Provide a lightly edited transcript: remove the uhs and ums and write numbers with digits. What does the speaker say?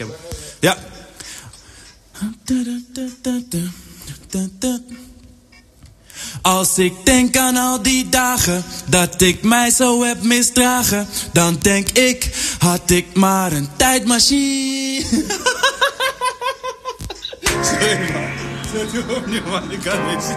heb hem. Ja. Als ik denk aan al die dagen dat ik mij zo heb misdragen, dan denk ik, had ik maar een tijdmachine. Sorry man, zet je opnieuw man, ik kan niks.